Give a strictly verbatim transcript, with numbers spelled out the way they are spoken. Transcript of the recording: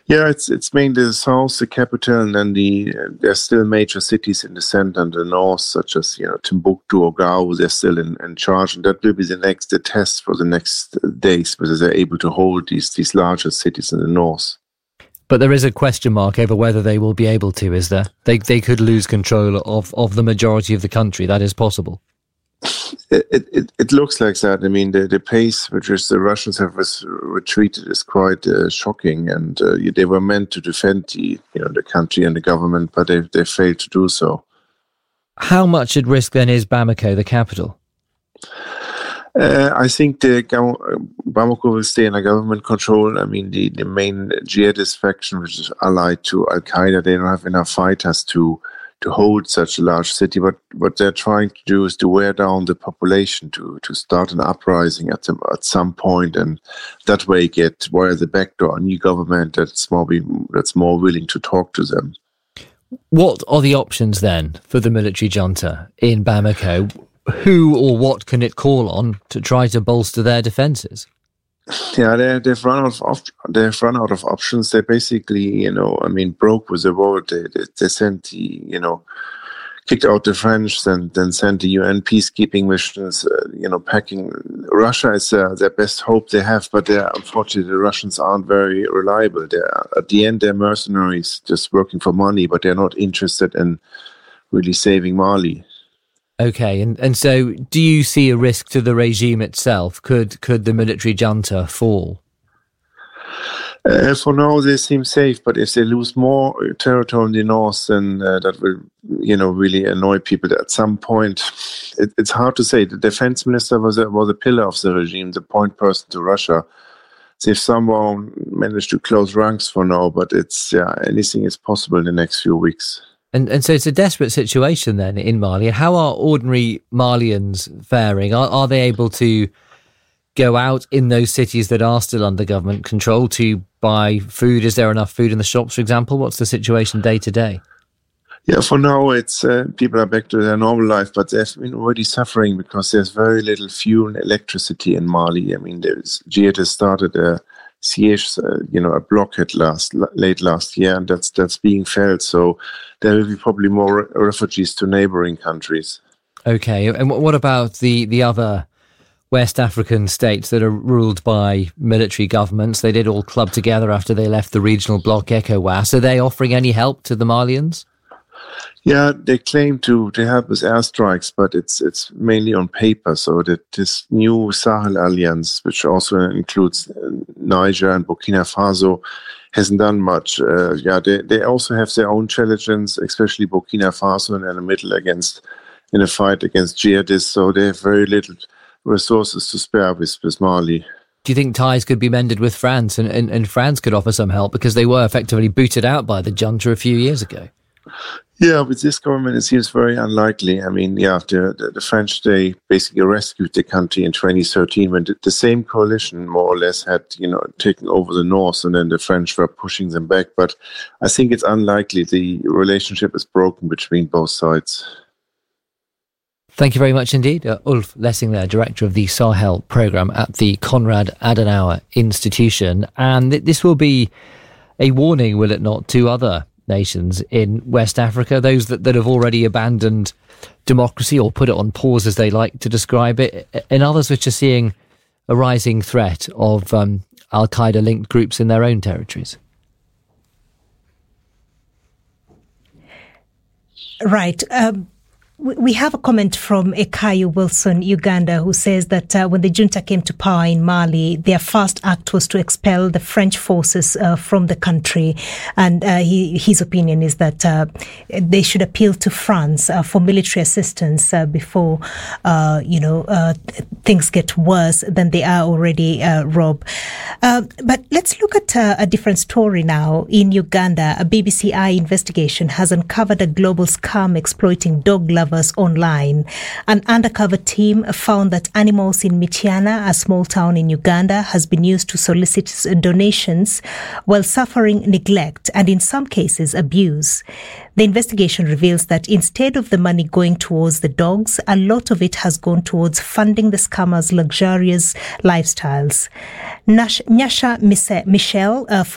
Yeah, it's it's mainly the south, the capital, and then the uh, there's still major cities in the center and the north, such as you know Timbuktu or Gao. They're still in, in charge, and that will be the next the test for the next days, whether they're able to hold these these larger cities in the north. But there is a question mark over whether they will be able to. Is there? They they could lose control of, of the majority of the country. That is possible. It, it it looks like that. I mean, the, the pace which is the Russians have res- retreated is quite uh, shocking, and uh, they were meant to defend the you know the country and the government, but they they failed to do so. How much at risk then is Bamako, the capital? Uh, I think the Bamako will stay under government control. I mean, the, the main jihadist faction, which is allied to Al Qaeda, they don't have enough fighters to. to hold such a large city, but what they're trying to do is to wear down the population, to to start an uprising at some at some point, and that way get via the back door a new government that's more be, that's more willing to talk to them. What are the options then for the military junta in Bamako? Who or what can it call on to try to bolster their defences? Yeah, they, they've run out of they've run out of options. They basically, you know, I mean, broke with the war. They, they, they sent the, you know, kicked out the French, and then sent the U N peacekeeping missions. Uh, you know, packing Russia is uh, their best hope they have, but unfortunately the Russians aren't very reliable. They're at the end they're mercenaries, just working for money, but they're not interested in really saving Mali. Okay, and, and so do you see a risk to the regime itself? Could could the military junta fall? Uh, for now, they seem safe, but if they lose more territory in the north, then uh, that will, you know, really annoy people. At some point, it, it's hard to say. The defense minister was a, was a pillar of the regime, the point person to Russia. They've somehow managed to close ranks for now, but it's yeah, anything is possible in the next few weeks. And and so it's a desperate situation then in Mali. How are ordinary Malians faring? Are, are they able to go out in those cities that are still under government control to buy food? Is there enough food in the shops, for example? What's the situation day to day? Yeah, for now, it's uh, people are back to their normal life, but they've been already suffering because there's very little fuel and electricity in Mali. I mean, there's jihadists started a siege, uh, you know, a blockade last late last year, and that's that's being felt. So there will be probably more re- refugees to neighboring countries. Okay, and what about the the other West African states that are ruled by military governments? They did all club together after they left the regional bloc ECOWAS. Are they offering any help to the Malians? Yeah, they claim to, to help with airstrikes, but it's it's mainly on paper. So that this new Sahel alliance, which also includes Niger and Burkina Faso, hasn't done much. Uh, yeah, they, they also have their own challenges, especially Burkina Faso in the middle against in a fight against jihadists. So they have very little resources to spare with, with Mali. Do you think ties could be mended with France, and, and, and France could offer some help because they were effectively booted out by the junta a few years ago? Yeah, with this government, it seems very unlikely. I mean, yeah, the, the, the French, they basically rescued the country in twenty thirteen when the, the same coalition more or less had, you know, taken over the north, and then the French were pushing them back. But I think it's unlikely. The relationship is broken between both sides. Thank you very much indeed. Uh, Ulf Lessing there, Director of the Sahel Programme at the Konrad Adenauer Institution. And th- this will be a warning, will it not, to other nations in West Africa, those that, that have already abandoned democracy or put it on pause, as they like to describe it, and others which are seeing a rising threat of um, Al-Qaeda-linked groups in their own territories? Right. Um We have a comment from Ekayu Wilson, Uganda, who says that uh, when the junta came to power in Mali, their first act was to expel the French forces uh, from the country. And uh, he, his opinion is that uh, they should appeal to France uh, for military assistance uh, before, uh, you know, uh, things get worse than they are already, uh, Rob. Uh, but let's look at uh, a different story now. In Uganda, a B B C I investigation has uncovered a global scam exploiting dog lovers online. An undercover team found that animals in Mityana, a small town in Uganda, has been used to solicit donations while suffering neglect and in some cases abuse. The investigation reveals that instead of the money going towards the dogs, a lot of it has gone towards funding the scammers' luxurious lifestyles. Nash- Nyasha Michel, uh,